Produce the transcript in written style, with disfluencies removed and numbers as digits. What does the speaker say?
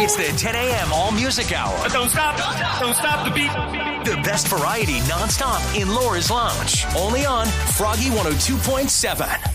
It's the 10 a.m. All Music Hour. Don't stop the beat. The best variety nonstop in Laura's Lounge. Only on Froggy 102.7.